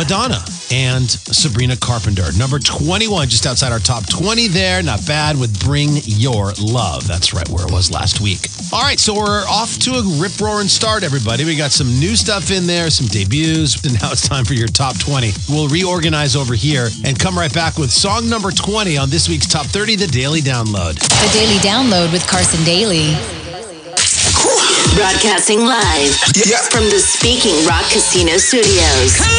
Madonna and Sabrina Carpenter. Number 21, just outside our top 20 there. Not bad with Bring Your Love. That's right where it was last week. All right, so we're off to a rip-roaring start, everybody. We got some new stuff in there, some debuts, and now it's time for your top 20. We'll reorganize over here and come right back with song number 20 on this week's Top 30, The Daily Download. The Daily Download with Carson Daly. Broadcasting live from the Speaking Rock Casino Studios.